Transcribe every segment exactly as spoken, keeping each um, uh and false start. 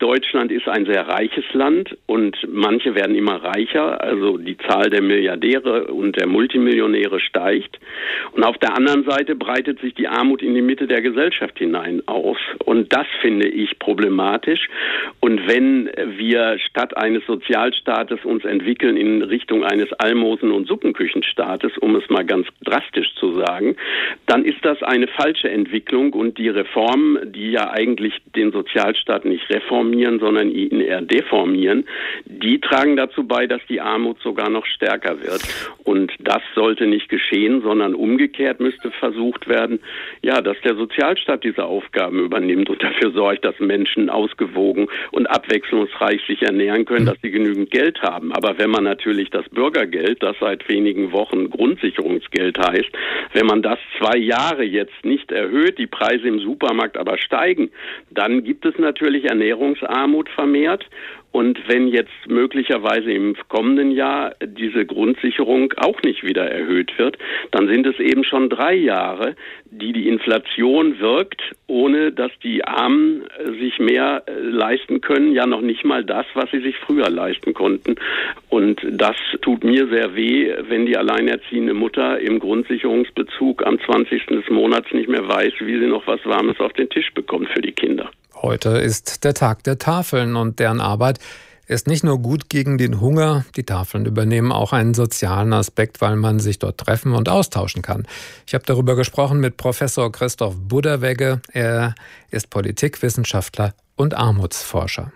Deutschland ist ein sehr reiches Land und manche werden immer reicher, also die Zahl der Milliardäre und der Multimillionäre steigt. Und auf der anderen Seite breitet sich die Armut in die Mitte der Gesellschaft hinein aus. Und das finde ich problematisch. Und wenn wir statt eines Sozialstaates uns entwickeln in Richtung eines Almosen- und Suppenküchenstaates, um es mal ganz drastisch zu sagen, dann ist das eine falsche Entwicklung und die Reformen, die ja eigentlich den Sozialstaat nicht reformieren, sondern ihn eher deformieren, die tragen dazu bei, dass die Armut sogar noch stärker wird. Und das sollte nicht geschehen, sondern umgekehrt müsste versucht werden, ja, dass der Sozialstaat diese Aufgaben übernimmt und dafür sorgt, dass Menschen ausgewogen und abwechslungsreich sich ernähren können, dass sie genügend Geld haben. Aber wenn man natürlich das Bürgergeld, das seit wenigen Wochen Grundsicherungsgeld heißt, wenn man das zwei Jahre jetzt nicht erhöht, die Preise im Supermarkt aber steigen, dann gibt es natürlich Ernährungsarmut vermehrt. Und wenn jetzt möglicherweise im kommenden Jahr diese Grundsicherung auch nicht wieder erhöht wird, dann sind es eben schon drei Jahre, die die Inflation wirkt, ohne dass die Armen sich mehr leisten können, ja noch nicht mal das, was sie sich früher leisten konnten. Und das tut mir sehr weh, wenn die alleinerziehende Mutter im Grundsicherungsbezug am zwanzigsten des Monats nicht mehr weiß, wie sie noch was Warmes auf den Tisch bekommt für die Kinder. Heute ist der Tag der Tafeln und deren Arbeit ist nicht nur gut gegen den Hunger. Die Tafeln übernehmen auch einen sozialen Aspekt, weil man sich dort treffen und austauschen kann. Ich habe darüber gesprochen mit Professor Christoph Budderwegge. Er ist Politikwissenschaftler und Armutsforscher.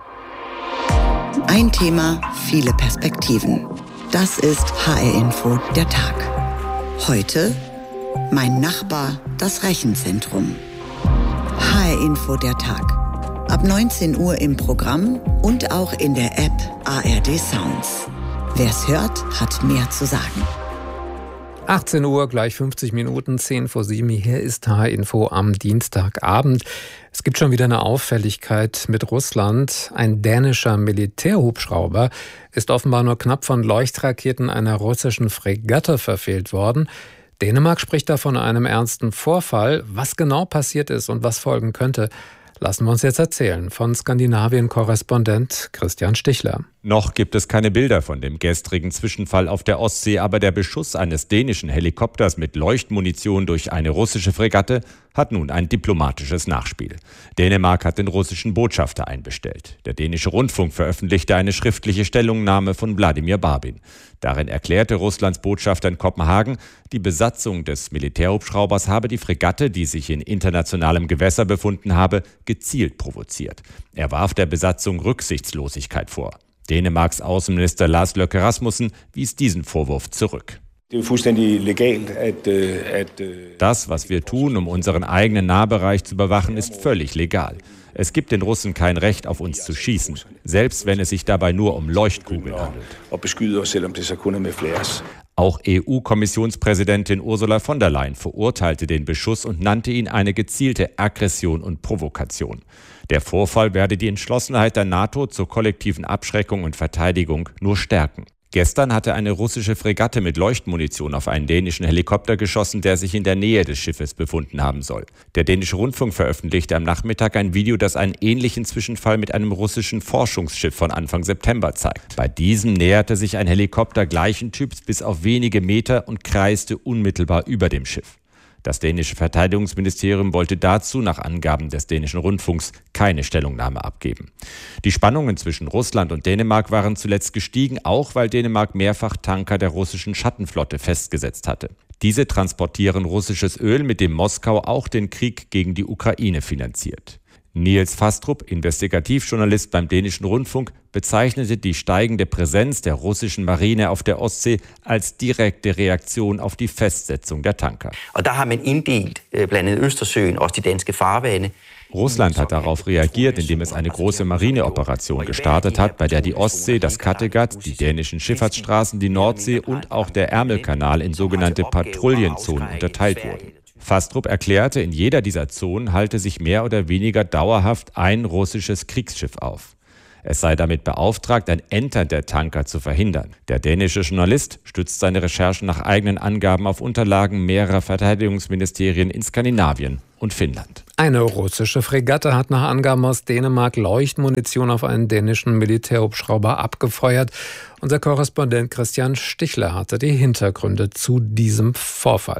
Ein Thema, viele Perspektiven. Das ist H R-Info der Tag. Heute mein Nachbar, das Rechenzentrum. H R-Info der Tag. Ab neunzehn Uhr im Programm und auch in der App A R D Sounds. Wer's hört, hat mehr zu sagen. achtzehn Uhr, gleich fünfzig Minuten, zehn vor sieben. Hier ist H R-Info am Dienstagabend. Es gibt schon wieder eine Auffälligkeit mit Russland. Ein dänischer Militärhubschrauber ist offenbar nur knapp von Leuchtraketen einer russischen Fregatte verfehlt worden. Dänemark spricht da von einem ernsten Vorfall. Was genau passiert ist und was folgen könnte, lassen wir uns jetzt erzählen von Skandinavien-Korrespondent Christian Stichler. Noch gibt es keine Bilder von dem gestrigen Zwischenfall auf der Ostsee, aber der Beschuss eines dänischen Helikopters mit Leuchtmunition durch eine russische Fregatte hat nun ein diplomatisches Nachspiel. Dänemark hat den russischen Botschafter einbestellt. Der dänische Rundfunk veröffentlichte eine schriftliche Stellungnahme von Wladimir Barbin. Darin erklärte Russlands Botschafter in Kopenhagen, die Besatzung des Militärhubschraubers habe die Fregatte, die sich in internationalem Gewässer befunden habe, gezielt provoziert. Er warf der Besatzung Rücksichtslosigkeit vor. Dänemarks Außenminister Lars Løkke Rasmussen wies diesen Vorwurf zurück. Das, was wir tun, um unseren eigenen Nahbereich zu überwachen, ist völlig legal. Es gibt den Russen kein Recht, auf uns zu schießen, selbst wenn es sich dabei nur um Leuchtkugeln handelt. Auch E U-Kommissionspräsidentin Ursula von der Leyen verurteilte den Beschuss und nannte ihn eine gezielte Aggression und Provokation. Der Vorfall werde die Entschlossenheit der NATO zur kollektiven Abschreckung und Verteidigung nur stärken. Gestern hatte eine russische Fregatte mit Leuchtmunition auf einen dänischen Helikopter geschossen, der sich in der Nähe des Schiffes befunden haben soll. Der dänische Rundfunk veröffentlichte am Nachmittag ein Video, das einen ähnlichen Zwischenfall mit einem russischen Forschungsschiff von Anfang September zeigt. Bei diesem näherte sich ein Helikopter gleichen Typs bis auf wenige Meter und kreiste unmittelbar über dem Schiff. Das dänische Verteidigungsministerium wollte dazu, nach Angaben des dänischen Rundfunks, keine Stellungnahme abgeben. Die Spannungen zwischen Russland und Dänemark waren zuletzt gestiegen, auch weil Dänemark mehrfach Tanker der russischen Schattenflotte festgesetzt hatte. Diese transportieren russisches Öl, mit dem Moskau auch den Krieg gegen die Ukraine finanziert. Niels Fastrup, Investigativjournalist beim dänischen Rundfunk, bezeichnete die steigende Präsenz der russischen Marine auf der Ostsee als direkte Reaktion auf die Festsetzung der Tanker. Russland hat darauf reagiert, indem es eine große Marineoperation gestartet hat, bei der die Ostsee, das Kattegat, die dänischen Schifffahrtsstraßen, die Nordsee und auch der Ärmelkanal in sogenannte Patrouillenzonen unterteilt wurden. Fastrup erklärte, in jeder dieser Zonen halte sich mehr oder weniger dauerhaft ein russisches Kriegsschiff auf. Es sei damit beauftragt, ein Entern der Tanker zu verhindern. Der dänische Journalist stützt seine Recherchen nach eigenen Angaben auf Unterlagen mehrerer Verteidigungsministerien in Skandinavien und Finnland. Eine russische Fregatte hat nach Angaben aus Dänemark Leuchtmunition auf einen dänischen Militärhubschrauber abgefeuert. Unser Korrespondent Christian Stichler hatte die Hintergründe zu diesem Vorfall.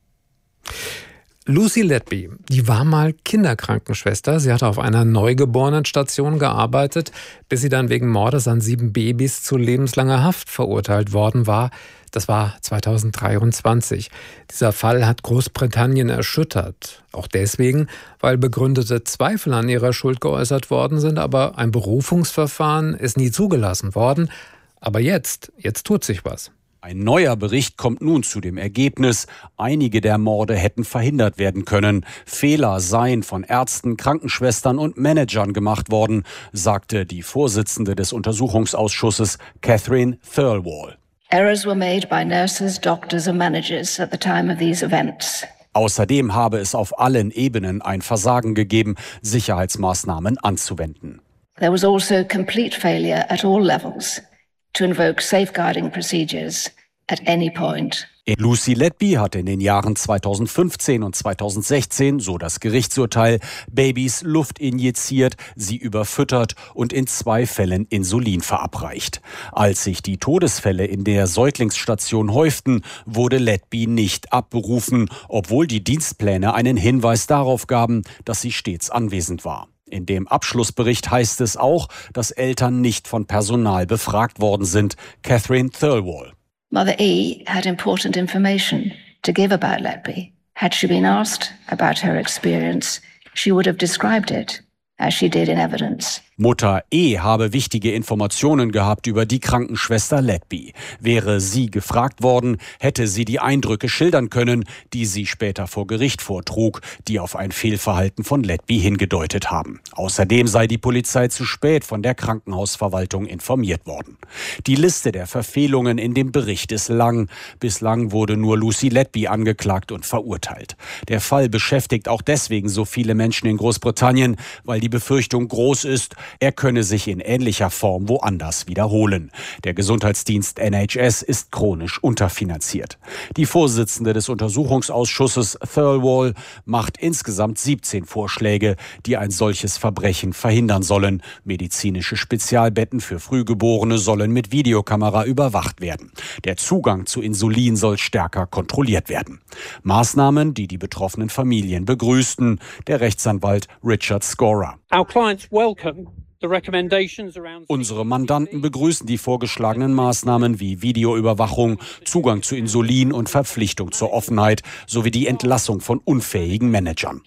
Lucy Letby, die war mal Kinderkrankenschwester. Sie hatte auf einer Neugeborenenstation gearbeitet, bis sie dann wegen Mordes an sieben Babys zu lebenslanger Haft verurteilt worden war. Das war zweitausenddreiundzwanzig. Dieser Fall hat Großbritannien erschüttert. Auch deswegen, weil begründete Zweifel an ihrer Schuld geäußert worden sind, aber ein Berufungsverfahren ist nie zugelassen worden. Aber jetzt, jetzt tut sich was. Ein neuer Bericht kommt nun zu dem Ergebnis, einige der Morde hätten verhindert werden können. Fehler seien von Ärzten, Krankenschwestern und Managern gemacht worden, sagte die Vorsitzende des Untersuchungsausschusses Catherine Thirlwall. Errors were made by nurses, doctors and managers at the time of these events. Außerdem habe es auf allen Ebenen ein Versagen gegeben, Sicherheitsmaßnahmen anzuwenden. There was also complete failure at all levels to invoke safeguarding procedures at any point. Lucy Letby hatte in den Jahren zweitausendfünfzehn und zweitausendsechzehn, so das Gerichtsurteil, Babys Luft injiziert, sie überfüttert und in zwei Fällen Insulin verabreicht. Als sich die Todesfälle in der Säuglingsstation häuften, wurde Letby nicht abberufen, obwohl die Dienstpläne einen Hinweis darauf gaben, dass sie stets anwesend war. In dem Abschlussbericht heißt es auch, dass Eltern nicht von Personal befragt worden sind. Catherine Thirlwall. Mother E had important information to give about Letby. Had she been asked about her experience, she would have described it as she did in evidence. Mutter E habe wichtige Informationen gehabt über die Krankenschwester Letby. Wäre sie gefragt worden, hätte sie die Eindrücke schildern können, die sie später vor Gericht vortrug, die auf ein Fehlverhalten von Letby hingedeutet haben. Außerdem sei die Polizei zu spät von der Krankenhausverwaltung informiert worden. Die Liste der Verfehlungen in dem Bericht ist lang. Bislang wurde nur Lucy Letby angeklagt und verurteilt. Der Fall beschäftigt auch deswegen so viele Menschen in Großbritannien, weil die Befürchtung groß ist, er könne sich in ähnlicher Form woanders wiederholen. Der Gesundheitsdienst N H S ist chronisch unterfinanziert. Die Vorsitzende des Untersuchungsausschusses Thirlwall macht insgesamt siebzehn Vorschläge, die ein solches Verbrechen verhindern sollen. Medizinische Spezialbetten für Frühgeborene sollen mit Videokamera überwacht werden. Der Zugang zu Insulin soll stärker kontrolliert werden. Maßnahmen, die die betroffenen Familien begrüßten. Der Rechtsanwalt Richard Scorer. Our clients welcome Unsere Mandanten begrüßen die vorgeschlagenen Maßnahmen wie Videoüberwachung, Zugang zu Insulin und Verpflichtung zur Offenheit sowie die Entlassung von unfähigen Managern.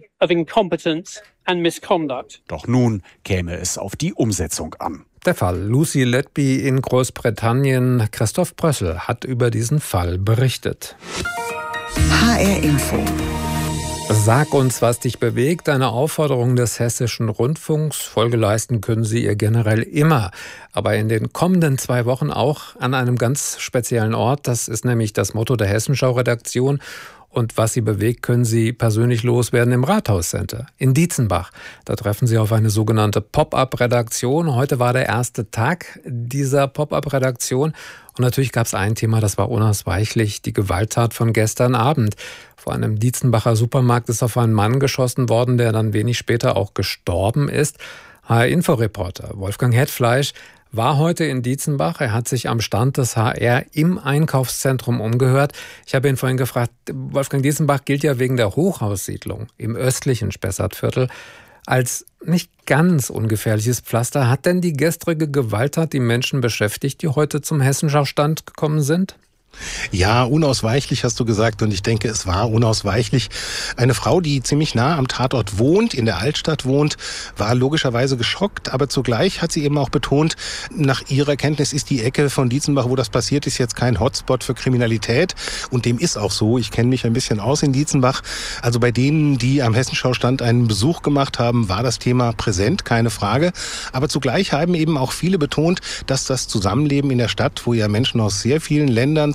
Doch nun käme es auf die Umsetzung an. Der Fall Lucy Letby in Großbritannien. Christoph Brössel hat über diesen Fall berichtet. H R Info. Sag uns, was dich bewegt. Eine Aufforderung des Hessischen Rundfunks. Folge leisten können Sie ihr generell immer. Aber in den kommenden zwei Wochen auch an einem ganz speziellen Ort. Das ist nämlich das Motto der Hessenschau-Redaktion. Und was Sie bewegt, können Sie persönlich loswerden im Rathauscenter in Dietzenbach. Da treffen Sie auf eine sogenannte Pop-up-Redaktion. Heute war der erste Tag dieser Pop-up-Redaktion. Und natürlich gab es ein Thema, das war unausweichlich, die Gewalttat von gestern Abend. Vor einem Dietzenbacher Supermarkt ist auf einen Mann geschossen worden, der dann wenig später auch gestorben ist. H R-Inforeporter Wolfgang Hetfleisch war heute in Dietzenbach. Er hat sich am Stand des H R im Einkaufszentrum umgehört. Ich habe ihn vorhin gefragt, Wolfgang, Dietzenbach gilt ja wegen der Hochhaussiedlung im östlichen Spessartviertel als nicht ganz ungefährliches Pflaster. Hat denn die gestrige Gewalttat die Menschen beschäftigt, die heute zum Hessenschau-Stand gekommen sind? Ja, unausweichlich hast du gesagt, und ich denke, es war unausweichlich. Eine Frau, die ziemlich nah am Tatort wohnt, in der Altstadt wohnt, war logischerweise geschockt, aber zugleich hat sie eben auch betont, nach ihrer Kenntnis ist die Ecke von Dietzenbach, wo das passiert ist, jetzt kein Hotspot für Kriminalität, und dem ist auch so. Ich kenne mich ein bisschen aus in Dietzenbach. Also bei denen, die am Hessenschau-Stand einen Besuch gemacht haben, war das Thema präsent, keine Frage. Aber zugleich haben eben auch viele betont, dass das Zusammenleben in der Stadt, wo ja Menschen aus sehr vielen Ländern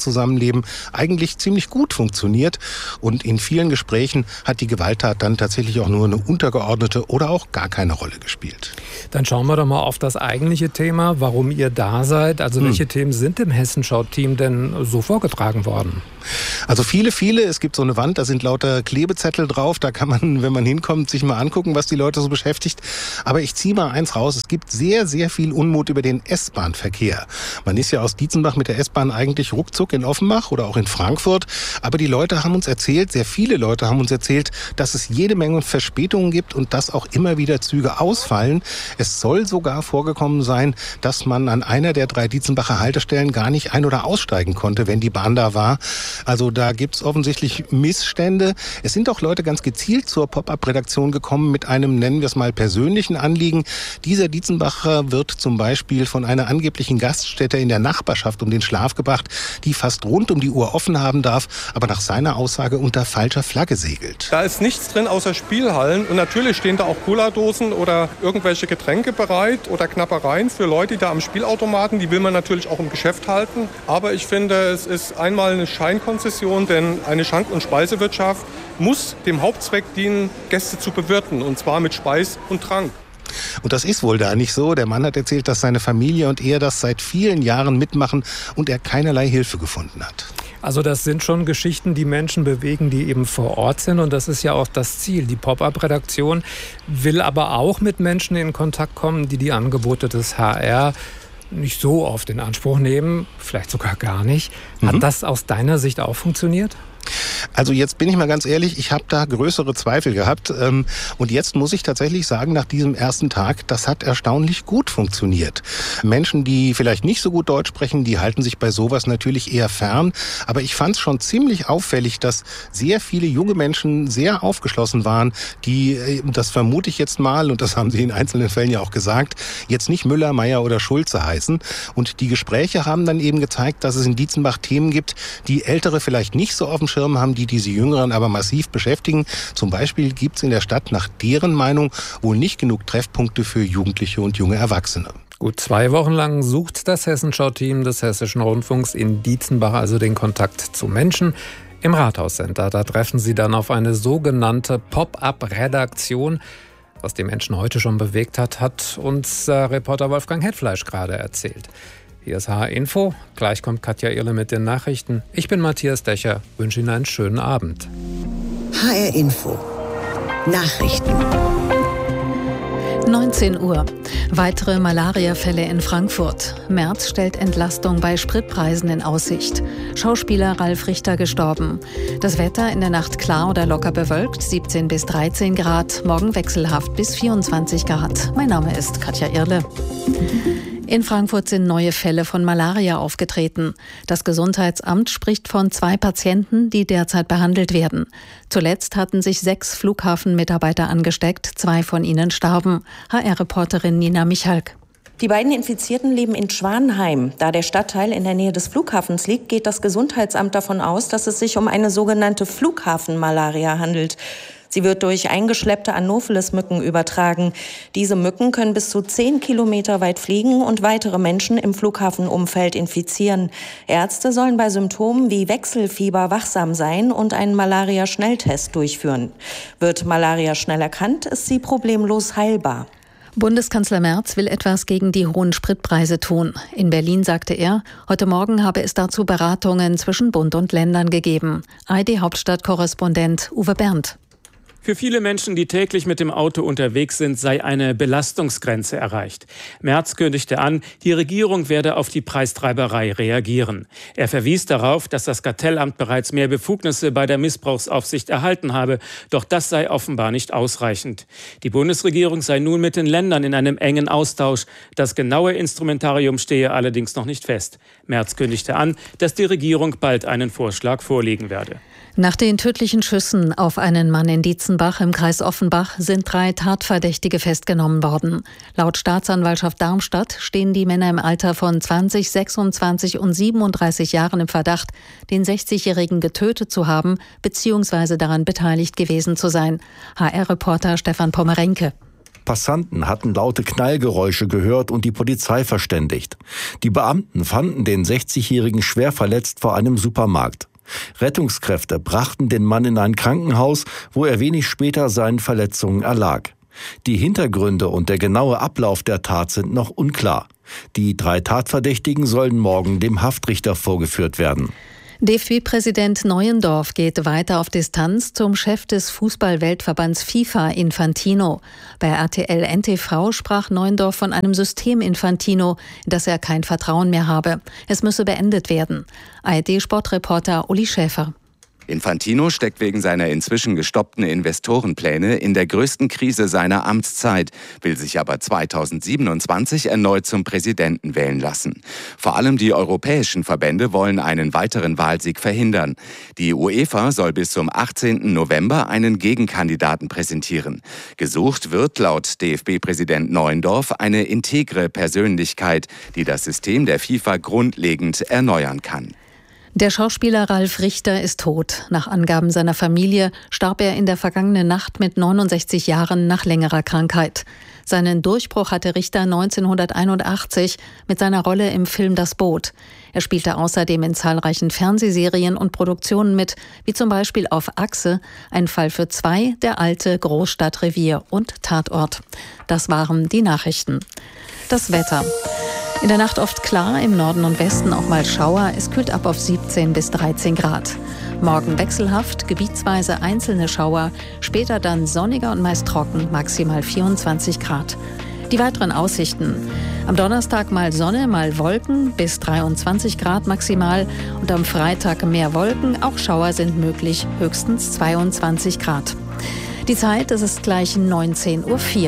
Zusammenleben eigentlich ziemlich gut funktioniert. Und in vielen Gesprächen hat die Gewalttat dann tatsächlich auch nur eine untergeordnete oder auch gar keine Rolle gespielt. Dann schauen wir doch mal auf das eigentliche Thema, warum ihr da seid. Also welche hm. Themen sind im Hessenschau-Team denn so vorgetragen worden? Also viele, viele. Es gibt so eine Wand, da sind lauter Klebezettel drauf. Da kann man, wenn man hinkommt, sich mal angucken, was die Leute so beschäftigt. Aber ich ziehe mal eins raus. Es gibt sehr, sehr viel Unmut über den S-Bahn-Verkehr. Man ist ja aus Dietzenbach mit der S-Bahn eigentlich ruckzuck in Offenbach oder auch in Frankfurt. Aber die Leute haben uns erzählt, sehr viele Leute haben uns erzählt, dass es jede Menge Verspätungen gibt und dass auch immer wieder Züge ausfallen. Es soll sogar vorgekommen sein, dass man an einer der drei Dietzenbacher Haltestellen gar nicht ein- oder aussteigen konnte, wenn die Bahn da war. Also da gibt's offensichtlich Missstände. Es sind auch Leute ganz gezielt zur Pop-up-Redaktion gekommen mit einem, nennen wir es mal, persönlichen Anliegen. Dieser Dietzenbacher wird zum Beispiel von einer angeblichen Gaststätte in der Nachbarschaft um den Schlaf gebracht, die fast rund um die Uhr offen haben darf, aber nach seiner Aussage unter falscher Flagge segelt. Da ist nichts drin außer Spielhallen und natürlich stehen da auch Cola-Dosen oder irgendwelche Getränke bereit oder Knappereien für Leute da am Spielautomaten. Die will man natürlich auch im Geschäft halten. Aber ich finde, es ist einmal eine Scheinkonzession, denn eine Schank- und Speisewirtschaft muss dem Hauptzweck dienen, Gäste zu bewirten, und zwar mit Speis und Trank. Und das ist wohl da nicht so. Der Mann hat erzählt, dass seine Familie und er das seit vielen Jahren mitmachen und er keinerlei Hilfe gefunden hat. Also das sind schon Geschichten, die Menschen bewegen, die eben vor Ort sind. Und das ist ja auch das Ziel. Die Pop-up-Redaktion will aber auch mit Menschen in Kontakt kommen, die die Angebote des H R nicht so oft in Anspruch nehmen, vielleicht sogar gar nicht. Hat mhm. das aus deiner Sicht auch funktioniert? Also jetzt bin ich mal ganz ehrlich, ich habe da größere Zweifel gehabt. Ähm, und jetzt muss ich tatsächlich sagen, nach diesem ersten Tag, das hat erstaunlich gut funktioniert. Menschen, die vielleicht nicht so gut Deutsch sprechen, die halten sich bei sowas natürlich eher fern. Aber ich fand es schon ziemlich auffällig, dass sehr viele junge Menschen sehr aufgeschlossen waren, die, das vermute ich jetzt mal, und das haben sie in einzelnen Fällen ja auch gesagt, jetzt nicht Müller, Meier oder Schulze heißen. Und die Gespräche haben dann eben gezeigt, dass es in Dietzenbach Themen gibt, die Ältere vielleicht nicht so auf dem Schirm haben, die diese Jüngeren aber massiv beschäftigen. Zum Beispiel gibt es in der Stadt nach deren Meinung wohl nicht genug Treffpunkte für Jugendliche und junge Erwachsene. Gut zwei Wochen lang sucht das Hessenschau-Team des Hessischen Rundfunks in Dietzenbach also den Kontakt zu Menschen. Im Rathauscenter, da treffen sie dann auf eine sogenannte Pop-up-Redaktion. Was die Menschen heute schon bewegt hat, hat uns äh, Reporter Wolfgang Hetfleisch gerade erzählt. Hier ist H R Info. Gleich kommt Katja Irle mit den Nachrichten. Ich bin Matthias Dächer. Wünsche Ihnen einen schönen Abend. H R Info. Nachrichten. neunzehn Uhr. Weitere Malariafälle in Frankfurt. Merz stellt Entlastung bei Spritpreisen in Aussicht. Schauspieler Ralf Richter gestorben. Das Wetter in der Nacht klar oder locker bewölkt, siebzehn bis dreizehn Grad. Morgen wechselhaft bis vierundzwanzig Grad. Mein Name ist Katja Irle. In Frankfurt sind neue Fälle von Malaria aufgetreten. Das Gesundheitsamt spricht von zwei Patienten, die derzeit behandelt werden. Zuletzt hatten sich sechs Flughafenmitarbeiter angesteckt, zwei von ihnen starben. H R-Reporterin Nina Michalk. Die beiden Infizierten leben in Schwanheim. Da der Stadtteil in der Nähe des Flughafens liegt, geht das Gesundheitsamt davon aus, dass es sich um eine sogenannte Flughafenmalaria handelt. Sie wird durch eingeschleppte Anopheles-Mücken übertragen. Diese Mücken können bis zu zehn Kilometer weit fliegen und weitere Menschen im Flughafenumfeld infizieren. Ärzte sollen bei Symptomen wie Wechselfieber wachsam sein und einen Malaria-Schnelltest durchführen. Wird Malaria schnell erkannt, ist sie problemlos heilbar. Bundeskanzler Merz will etwas gegen die hohen Spritpreise tun. In Berlin sagte er, heute Morgen habe es dazu Beratungen zwischen Bund und Ländern gegeben. A R D-Hauptstadtkorrespondent Uwe Berndt. Für viele Menschen, die täglich mit dem Auto unterwegs sind, sei eine Belastungsgrenze erreicht. Merz kündigte an, die Regierung werde auf die Preistreiberei reagieren. Er verwies darauf, dass das Kartellamt bereits mehr Befugnisse bei der Missbrauchsaufsicht erhalten habe. Doch das sei offenbar nicht ausreichend. Die Bundesregierung sei nun mit den Ländern in einem engen Austausch. Das genaue Instrumentarium stehe allerdings noch nicht fest. Merz kündigte an, dass die Regierung bald einen Vorschlag vorlegen werde. Nach den tödlichen Schüssen auf einen Mann in Dietzenbach im Kreis Offenbach sind drei Tatverdächtige festgenommen worden. Laut Staatsanwaltschaft Darmstadt stehen die Männer im Alter von zwanzig, sechsundzwanzig und siebenunddreißig Jahren im Verdacht, den sechzigjährigen getötet zu haben bzw. daran beteiligt gewesen zu sein. H R-Reporter Stefan Pommerenke. Passanten hatten laute Knallgeräusche gehört und die Polizei verständigt. Die Beamten fanden den sechzigjährigen schwer verletzt vor einem Supermarkt. Rettungskräfte brachten den Mann in ein Krankenhaus, wo er wenig später seinen Verletzungen erlag. Die Hintergründe und der genaue Ablauf der Tat sind noch unklar. Die drei Tatverdächtigen sollen morgen dem Haftrichter vorgeführt werden. D F B-Präsident Neuendorf geht weiter auf Distanz zum Chef des Fußball-Weltverbands FIFA, Infantino. Bei R T L N T V sprach Neuendorf von einem System Infantino, das er kein Vertrauen mehr habe. Es müsse beendet werden. A R D-Sportreporter Uli Schäfer. Infantino steckt wegen seiner inzwischen gestoppten Investorenpläne in der größten Krise seiner Amtszeit, will sich aber zweitausendsiebenundzwanzig erneut zum Präsidenten wählen lassen. Vor allem die europäischen Verbände wollen einen weiteren Wahlsieg verhindern. Die UEFA soll bis zum achtzehnten November einen Gegenkandidaten präsentieren. Gesucht wird laut D F B-Präsident Neuendorf eine integre Persönlichkeit, die das System der FIFA grundlegend erneuern kann. Der Schauspieler Ralf Richter ist tot. Nach Angaben seiner Familie starb er in der vergangenen Nacht mit neunundsechzig Jahren nach längerer Krankheit. Seinen Durchbruch hatte Richter neunzehnhunderteinundachtzig mit seiner Rolle im Film Das Boot. Er spielte außerdem in zahlreichen Fernsehserien und Produktionen mit, wie zum Beispiel auf Achse, Ein Fall für zwei, Der alte, Großstadtrevier und Tatort. Das waren die Nachrichten. Das Wetter. In der Nacht oft klar, im Norden und Westen auch mal Schauer. Es kühlt ab auf siebzehn bis dreizehn Grad. Morgen wechselhaft, gebietsweise einzelne Schauer, später dann sonniger und meist trocken, maximal vierundzwanzig Grad. Die weiteren Aussichten. Am Donnerstag mal Sonne, mal Wolken, bis dreiundzwanzig Grad maximal. Und am Freitag mehr Wolken, auch Schauer sind möglich, höchstens zweiundzwanzig Grad. Die Zeit, es ist gleich neunzehn Uhr vier.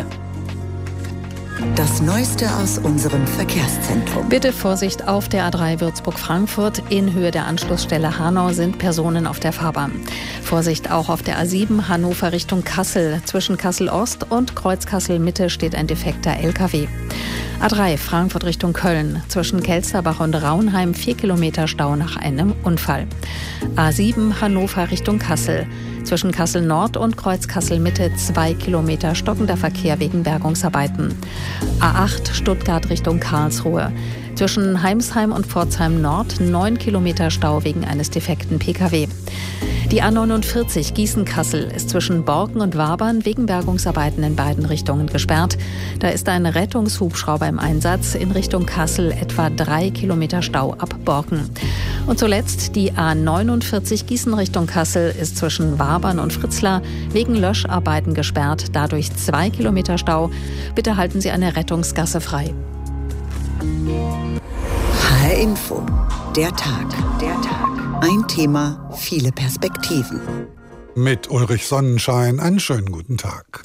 Das Neueste aus unserem Verkehrszentrum. Bitte Vorsicht auf der A drei Würzburg-Frankfurt. In Höhe der Anschlussstelle Hanau sind Personen auf der Fahrbahn. Vorsicht auch auf der A sieben Hannover Richtung Kassel. Zwischen Kassel-Ost und Kreuz-Kassel-Mitte steht ein defekter L K W. A drei Frankfurt Richtung Köln. Zwischen Kelsterbach und Raunheim vier Kilometer Stau nach einem Unfall. A sieben Hannover Richtung Kassel. Zwischen Kassel Nord und Kreuz Kassel Mitte zwei Kilometer stockender Verkehr wegen Bergungsarbeiten. A acht Stuttgart Richtung Karlsruhe. Zwischen Heimsheim und Pforzheim Nord neun Kilometer Stau wegen eines defekten P K W. Die A neunundvierzig Gießen-Kassel ist zwischen Borken und Wabern wegen Bergungsarbeiten in beiden Richtungen gesperrt. Da ist ein Rettungshubschrauber im Einsatz. In Richtung Kassel etwa drei Kilometer Stau ab Borken. Und zuletzt die A neunundvierzig Gießen Richtung Kassel ist zwischen Wabern und Fritzlar wegen Löscharbeiten gesperrt. Dadurch zwei Kilometer Stau. Bitte halten Sie eine Rettungsgasse frei. H R Info. Der Tag. Der Tag. Ein Thema, viele Perspektiven. Mit Ulrich Sonnenschein einen schönen guten Tag.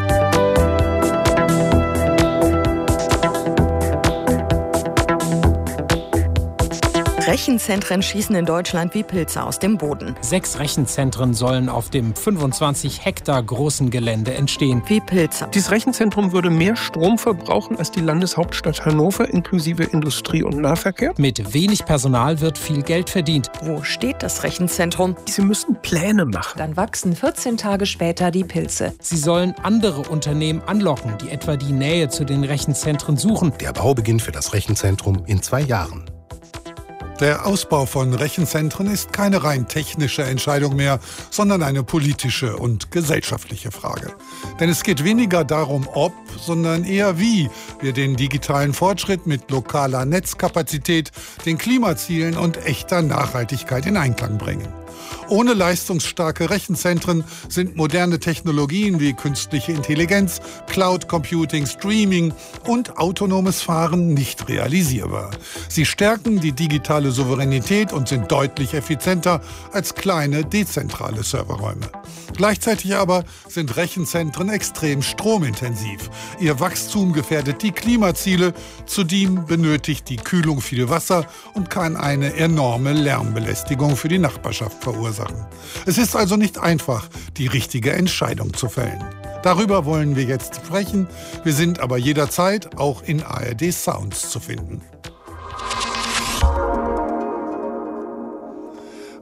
Rechenzentren schießen in Deutschland wie Pilze aus dem Boden. Sechs Rechenzentren sollen auf dem fünfundzwanzig Hektar großen Gelände entstehen. Wie Pilze. Dieses Rechenzentrum würde mehr Strom verbrauchen als die Landeshauptstadt Hannover, inklusive Industrie- und Nahverkehr. Mit wenig Personal wird viel Geld verdient. Wo steht das Rechenzentrum? Sie müssen Pläne machen. Dann wachsen vierzehn Tage später die Pilze. Sie sollen andere Unternehmen anlocken, die etwa die Nähe zu den Rechenzentren suchen. Der Bau beginnt für das Rechenzentrum in zwei Jahren. Der Ausbau von Rechenzentren ist keine rein technische Entscheidung mehr, sondern eine politische und gesellschaftliche Frage. Denn es geht weniger darum, ob, sondern eher wie wir den digitalen Fortschritt mit lokaler Netzkapazität, den Klimazielen und echter Nachhaltigkeit in Einklang bringen. Ohne leistungsstarke Rechenzentren sind moderne Technologien wie künstliche Intelligenz, Cloud Computing, Streaming und autonomes Fahren nicht realisierbar. Sie stärken die digitale Souveränität und sind deutlich effizienter als kleine, dezentrale Serverräume. Gleichzeitig aber sind Rechenzentren extrem stromintensiv. Ihr Wachstum gefährdet die Klimaziele, zudem benötigt die Kühlung viel Wasser und kann eine enorme Lärmbelästigung für die Nachbarschaft verursachen. Es ist also nicht einfach, die richtige Entscheidung zu fällen. Darüber wollen wir jetzt sprechen. Wir sind aber jederzeit auch in A R D Sounds zu finden.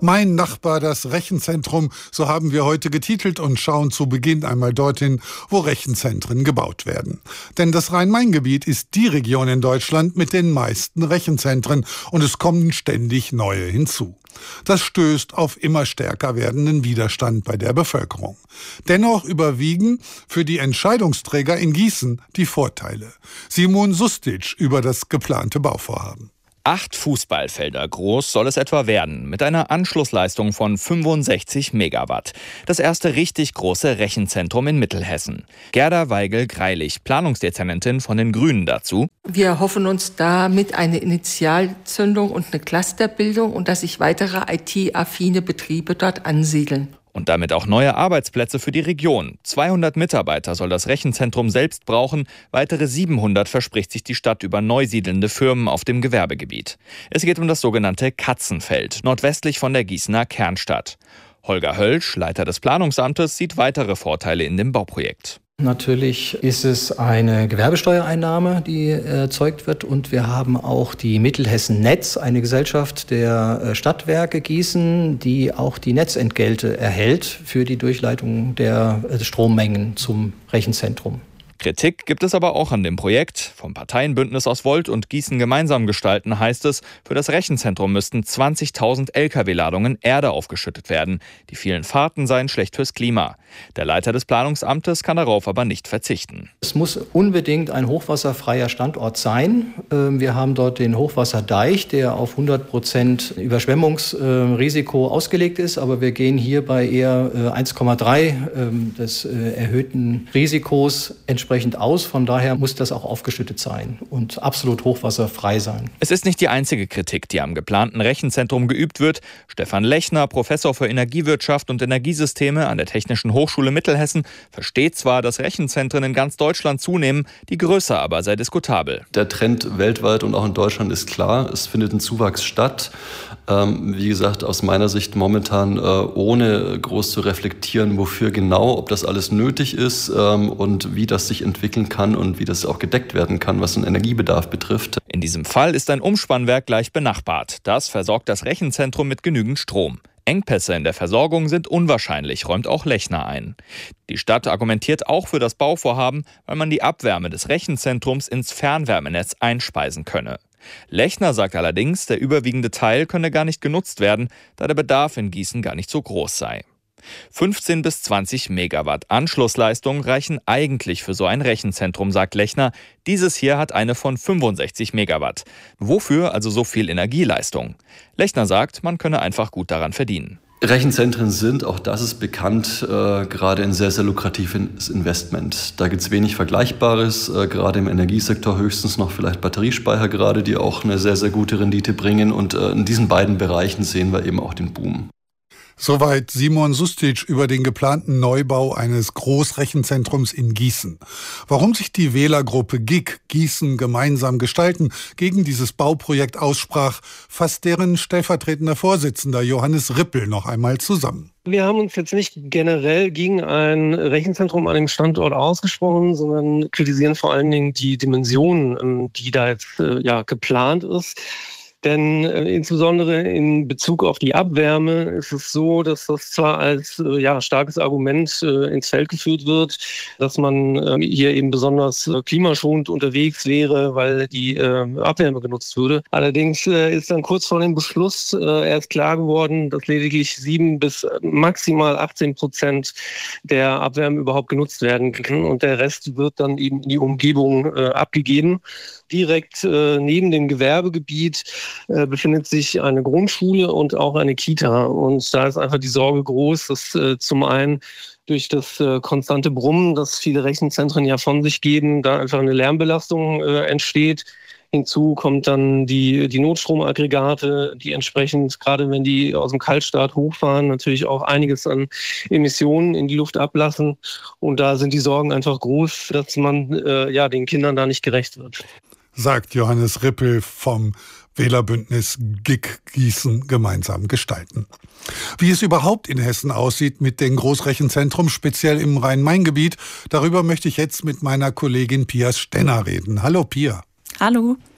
Mein Nachbar, das Rechenzentrum, so haben wir heute getitelt und schauen zu Beginn einmal dorthin, wo Rechenzentren gebaut werden. Denn das Rhein-Main-Gebiet ist die Region in Deutschland mit den meisten Rechenzentren und es kommen ständig neue hinzu. Das stößt auf immer stärker werdenden Widerstand bei der Bevölkerung. Dennoch überwiegen für die Entscheidungsträger in Gießen die Vorteile. Simon Sustic über das geplante Bauvorhaben. Acht Fußballfelder groß soll es etwa werden, mit einer Anschlussleistung von fünfundsechzig Megawatt. Das erste richtig große Rechenzentrum in Mittelhessen. Gerda Weigel-Greilich, Planungsdezernentin von den Grünen dazu. Wir hoffen uns damit eine Initialzündung und eine Clusterbildung und dass sich weitere I T-affine Betriebe dort ansiedeln. Und damit auch neue Arbeitsplätze für die Region. zweihundert Mitarbeiter soll das Rechenzentrum selbst brauchen. Weitere siebenhundert verspricht sich die Stadt über neu siedelnde Firmen auf dem Gewerbegebiet. Es geht um das sogenannte Katzenfeld, nordwestlich von der Gießener Kernstadt. Holger Hölsch, Leiter des Planungsamtes, sieht weitere Vorteile in dem Bauprojekt. Natürlich ist es eine Gewerbesteuereinnahme, die erzeugt wird, und wir haben auch die Mittelhessen Netz, eine Gesellschaft der Stadtwerke Gießen, die auch die Netzentgelte erhält für die Durchleitung der Strommengen zum Rechenzentrum. Kritik gibt es aber auch an dem Projekt. Vom Parteienbündnis aus Volt und Gießen gemeinsam gestalten heißt es, für das Rechenzentrum müssten zwanzigtausend L K W-Ladungen Erde aufgeschüttet werden. Die vielen Fahrten seien schlecht fürs Klima. Der Leiter des Planungsamtes kann darauf aber nicht verzichten. Es muss unbedingt ein hochwasserfreier Standort sein. Wir haben dort den Hochwasserdeich, der auf hundert Prozent Überschwemmungsrisiko ausgelegt ist, aber wir gehen hier bei eher eins Komma drei des erhöhten Risikos entsprechend aus. Von daher muss das auch aufgeschüttet sein und absolut hochwasserfrei sein. Es ist nicht die einzige Kritik, die am geplanten Rechenzentrum geübt wird. Stefan Lechner, Professor für Energiewirtschaft und Energiesysteme an der Technischen Hochschule Mittelhessen, versteht zwar, dass Rechenzentren in ganz Deutschland zunehmen, die Größe aber sei diskutabel. Der Trend weltweit und auch in Deutschland ist klar. Es findet ein Zuwachs statt. Ähm, wie gesagt, aus meiner Sicht momentan äh, ohne groß zu reflektieren, wofür genau, ob das alles nötig ist ähm, und wie das sich entwickeln kann und wie das auch gedeckt werden kann, was den Energiebedarf betrifft. In diesem Fall ist ein Umspannwerk gleich benachbart. Das versorgt das Rechenzentrum mit genügend Strom. Engpässe in der Versorgung sind unwahrscheinlich, räumt auch Lechner ein. Die Stadt argumentiert auch für das Bauvorhaben, weil man die Abwärme des Rechenzentrums ins Fernwärmenetz einspeisen könne. Lechner sagt allerdings, der überwiegende Teil könne gar nicht genutzt werden, da der Bedarf in Gießen gar nicht so groß sei. fünfzehn bis zwanzig Megawatt Anschlussleistung reichen eigentlich für so ein Rechenzentrum, sagt Lechner. Dieses hier hat eine von fünfundsechzig Megawatt. Wofür also so viel Energieleistung? Lechner sagt, man könne einfach gut daran verdienen. Rechenzentren sind, auch das ist bekannt, äh, gerade ein sehr, sehr lukratives Investment. Da gibt es wenig Vergleichbares, äh, gerade im Energiesektor höchstens noch vielleicht Batteriespeicher gerade, die auch eine sehr, sehr gute Rendite bringen. Und äh, in diesen beiden Bereichen sehen wir eben auch den Boom. Soweit Simon Sustic über den geplanten Neubau eines Großrechenzentrums in Gießen. Warum sich die Wählergruppe G I G Gießen gemeinsam gestalten gegen dieses Bauprojekt aussprach, fasst deren stellvertretender Vorsitzender Johannes Rippel noch einmal zusammen. Wir haben uns jetzt nicht generell gegen ein Rechenzentrum an dem Standort ausgesprochen, sondern kritisieren vor allen Dingen die Dimensionen, die da jetzt ja geplant ist. Denn äh, insbesondere in Bezug auf die Abwärme ist es so, dass das zwar als äh, ja, starkes Argument äh, ins Feld geführt wird, dass man äh, hier eben besonders äh, klimaschonend unterwegs wäre, weil die äh, Abwärme genutzt würde. Allerdings äh, ist dann kurz vor dem Beschluss äh, erst klar geworden, dass lediglich sieben bis maximal achtzehn Prozent der Abwärme überhaupt genutzt werden kann und der Rest wird dann eben in die Umgebung äh, abgegeben. Direkt äh, neben dem Gewerbegebiet äh, befindet sich eine Grundschule und auch eine Kita. Und da ist einfach die Sorge groß, dass äh, zum einen durch das äh, konstante Brummen, das viele Rechenzentren ja von sich geben, da einfach eine Lärmbelastung äh, entsteht. Hinzu kommt dann die, die Notstromaggregate, die entsprechend, gerade wenn die aus dem Kaltstart hochfahren, natürlich auch einiges an Emissionen in die Luft ablassen. Und da sind die Sorgen einfach groß, dass man äh, ja, den Kindern da nicht gerecht wird. Sagt Johannes Rippel vom Wählerbündnis G I G Gießen gemeinsam gestalten. Wie es überhaupt in Hessen aussieht mit den Großrechenzentren, speziell im Rhein-Main-Gebiet, darüber möchte ich jetzt mit meiner Kollegin Pia Stenner reden. Hallo Pia. Hallo.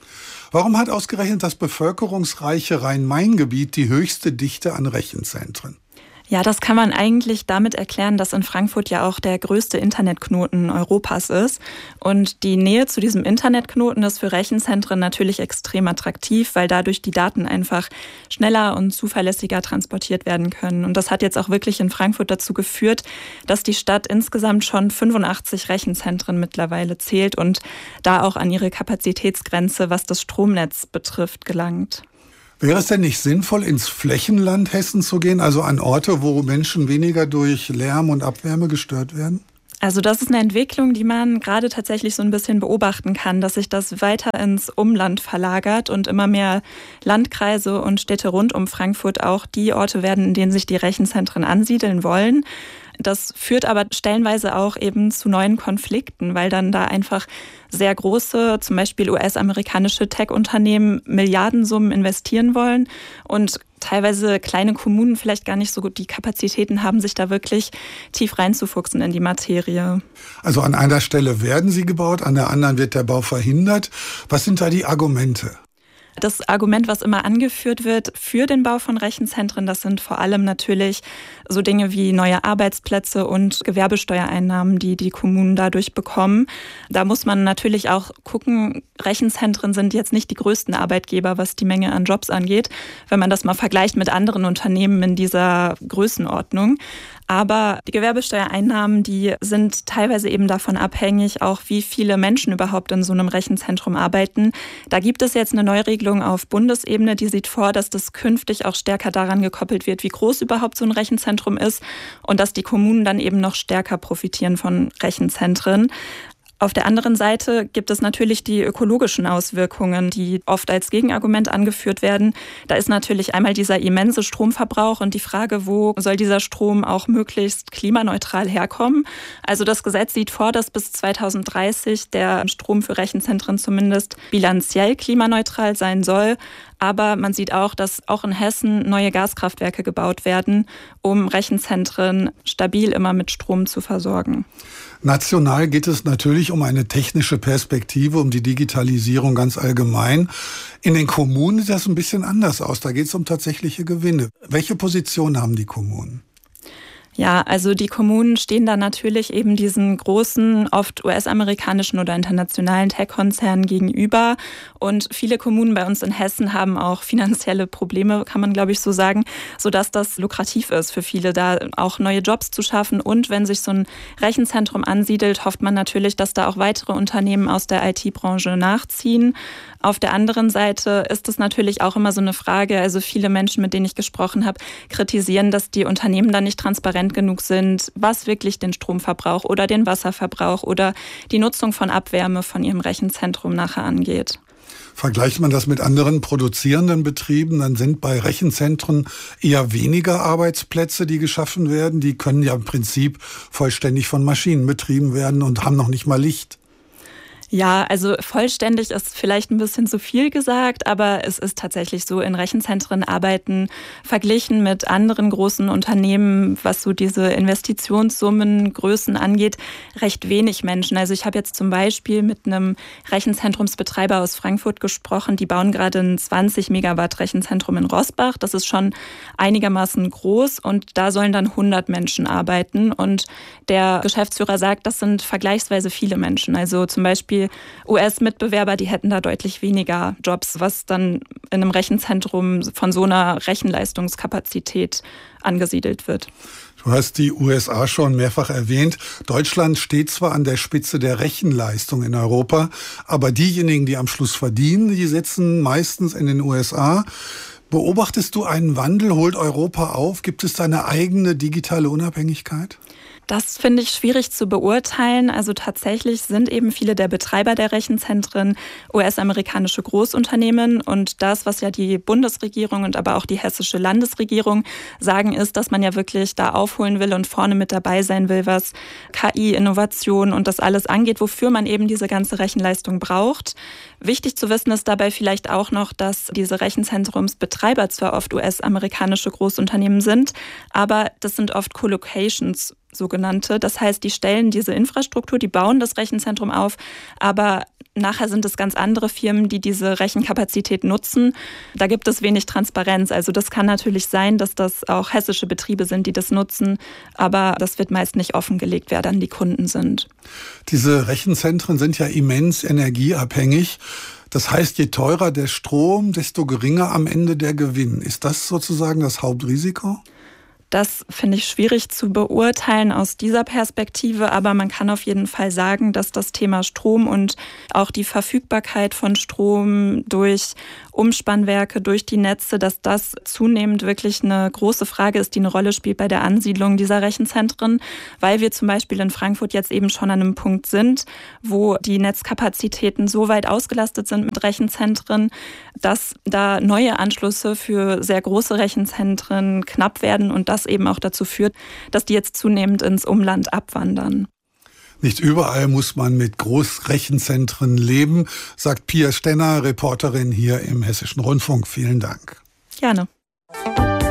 Warum hat ausgerechnet das bevölkerungsreiche Rhein-Main-Gebiet die höchste Dichte an Rechenzentren? Ja, das kann man eigentlich damit erklären, dass in Frankfurt ja auch der größte Internetknoten Europas ist. Und die Nähe zu diesem Internetknoten ist für Rechenzentren natürlich extrem attraktiv, weil dadurch die Daten einfach schneller und zuverlässiger transportiert werden können. Und das hat jetzt auch wirklich in Frankfurt dazu geführt, dass die Stadt insgesamt schon fünfundachtzig Rechenzentren mittlerweile zählt und da auch an ihre Kapazitätsgrenze, was das Stromnetz betrifft, gelangt. Wäre es denn nicht sinnvoll, ins Flächenland Hessen zu gehen, also an Orte, wo Menschen weniger durch Lärm und Abwärme gestört werden? Also das ist eine Entwicklung, die man gerade tatsächlich so ein bisschen beobachten kann, dass sich das weiter ins Umland verlagert und immer mehr Landkreise und Städte rund um Frankfurt auch die Orte werden, in denen sich die Rechenzentren ansiedeln wollen. Das führt aber stellenweise auch eben zu neuen Konflikten, weil dann da einfach sehr große, zum Beispiel U S-amerikanische Tech-Unternehmen Milliardensummen investieren wollen und teilweise kleine Kommunen vielleicht gar nicht so gut die Kapazitäten haben, sich da wirklich tief reinzufuchsen in die Materie. Also an einer Stelle werden sie gebaut, an der anderen wird der Bau verhindert. Was sind da die Argumente? Das Argument, was immer angeführt wird für den Bau von Rechenzentren, das sind vor allem natürlich so Dinge wie neue Arbeitsplätze und Gewerbesteuereinnahmen, die die Kommunen dadurch bekommen. Da muss man natürlich auch gucken, Rechenzentren sind jetzt nicht die größten Arbeitgeber, was die Menge an Jobs angeht, wenn man das mal vergleicht mit anderen Unternehmen in dieser Größenordnung. Aber die Gewerbesteuereinnahmen, die sind teilweise eben davon abhängig, auch wie viele Menschen überhaupt in so einem Rechenzentrum arbeiten. Da gibt es jetzt eine Neuregelung auf Bundesebene, die sieht vor, dass das künftig auch stärker daran gekoppelt wird, wie groß überhaupt so ein Rechenzentrum ist und dass die Kommunen dann eben noch stärker profitieren von Rechenzentren. Auf der anderen Seite gibt es natürlich die ökologischen Auswirkungen, die oft als Gegenargument angeführt werden. Da ist natürlich einmal dieser immense Stromverbrauch und die Frage, wo soll dieser Strom auch möglichst klimaneutral herkommen. Also das Gesetz sieht vor, dass bis zweitausenddreißig der Strom für Rechenzentren zumindest bilanziell klimaneutral sein soll. Aber man sieht auch, dass auch in Hessen neue Gaskraftwerke gebaut werden, um Rechenzentren stabil immer mit Strom zu versorgen. National geht es natürlich um eine technische Perspektive, um die Digitalisierung ganz allgemein. In den Kommunen sieht das ein bisschen anders aus. Da geht es um tatsächliche Gewinne. Welche Position haben die Kommunen? Ja, also die Kommunen stehen da natürlich eben diesen großen, oft U S-amerikanischen oder internationalen Tech-Konzernen gegenüber. Und viele Kommunen bei uns in Hessen haben auch finanzielle Probleme, kann man glaube ich so sagen, sodass das lukrativ ist für viele, da auch neue Jobs zu schaffen. Und wenn sich so ein Rechenzentrum ansiedelt, hofft man natürlich, dass da auch weitere Unternehmen aus der I T-Branche nachziehen. Auf der anderen Seite ist es natürlich auch immer so eine Frage, also viele Menschen, mit denen ich gesprochen habe, kritisieren, dass die Unternehmen dann nicht transparent genug sind, was wirklich den Stromverbrauch oder den Wasserverbrauch oder die Nutzung von Abwärme von ihrem Rechenzentrum nachher angeht. Vergleicht man das mit anderen produzierenden Betrieben, dann sind bei Rechenzentren eher weniger Arbeitsplätze, die geschaffen werden. Die können ja im Prinzip vollständig von Maschinen betrieben werden und haben noch nicht mal Licht. Ja, also vollständig ist vielleicht ein bisschen zu viel gesagt, aber es ist tatsächlich so, in Rechenzentren arbeiten verglichen mit anderen großen Unternehmen, was so diese Investitionssummen, Größen angeht, recht wenig Menschen. Also ich habe jetzt zum Beispiel mit einem Rechenzentrumsbetreiber aus Frankfurt gesprochen, die bauen gerade ein zwanzig Megawatt Rechenzentrum in Roßbach. Das ist schon einigermaßen groß und da sollen dann hundert Menschen arbeiten und der Geschäftsführer sagt, das sind vergleichsweise viele Menschen. Also zum Beispiel U S-Mitbewerber, die hätten da deutlich weniger Jobs, was dann in einem Rechenzentrum von so einer Rechenleistungskapazität angesiedelt wird. Du hast die U S A schon mehrfach erwähnt. Deutschland steht zwar an der Spitze der Rechenleistung in Europa, aber diejenigen, die am Schluss verdienen, die sitzen meistens in den U S A. Beobachtest du einen Wandel? Holt Europa auf? Gibt es da eine eigene digitale Unabhängigkeit? Das finde ich schwierig zu beurteilen. Also tatsächlich sind eben viele der Betreiber der Rechenzentren U S-amerikanische Großunternehmen. Und das, was ja die Bundesregierung und aber auch die hessische Landesregierung sagen, ist, dass man ja wirklich da aufholen will und vorne mit dabei sein will, was K I, Innovation und das alles angeht, wofür man eben diese ganze Rechenleistung braucht. Wichtig zu wissen ist dabei vielleicht auch noch, dass diese Rechenzentrumsbetreiber zwar oft U S-amerikanische Großunternehmen sind, aber das sind oft Co-Locations, sogenannte. Das heißt, die stellen diese Infrastruktur, die bauen das Rechenzentrum auf, aber nachher sind es ganz andere Firmen, die diese Rechenkapazität nutzen. Da gibt es wenig Transparenz. Also das kann natürlich sein, dass das auch hessische Betriebe sind, die das nutzen, aber das wird meist nicht offengelegt, wer dann die Kunden sind. Diese Rechenzentren sind ja immens energieabhängig. Das heißt, je teurer der Strom, desto geringer am Ende der Gewinn. Ist das sozusagen das Hauptrisiko? Das finde ich schwierig zu beurteilen aus dieser Perspektive, aber man kann auf jeden Fall sagen, dass das Thema Strom und auch die Verfügbarkeit von Strom durch Umspannwerke, durch die Netze, dass das zunehmend wirklich eine große Frage ist, die eine Rolle spielt bei der Ansiedlung dieser Rechenzentren, weil wir zum Beispiel in Frankfurt jetzt eben schon an einem Punkt sind, wo die Netzkapazitäten so weit ausgelastet sind mit Rechenzentren, dass da neue Anschlüsse für sehr große Rechenzentren knapp werden und das eben auch dazu führt, dass die jetzt zunehmend ins Umland abwandern. Nicht überall muss man mit Großrechenzentren leben, sagt Pia Stenner, Reporterin hier im Hessischen Rundfunk. Vielen Dank. Gerne.